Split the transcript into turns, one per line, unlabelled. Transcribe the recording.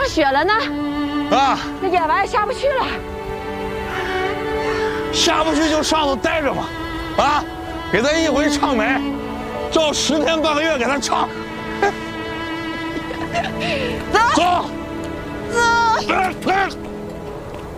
降雪了呢。
啊，
那演完也下不去了。
下不去就上头待着吧，啊，给他一回唱美，照10天半个月给他唱。
走，
走，
走。